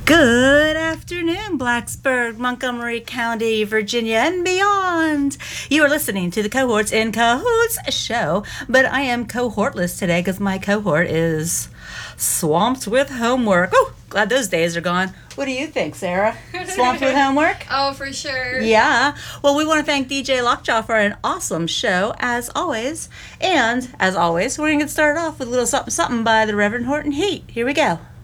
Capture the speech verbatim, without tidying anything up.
Good afternoon, Blacksburg, Montgomery County, Virginia, and beyond. You are listening to the Cohorts in Cahoots show, but I am cohortless today because my cohort is swamped with homework. Oh, glad those days are gone. What do you think, Sarah? Swamped with homework? Oh, for sure. Yeah. Well, we want to thank D J Lockjaw for an awesome show, as always. And, as always, we're going to get started off with a little something something by the Reverend Horton Heat. Here we go.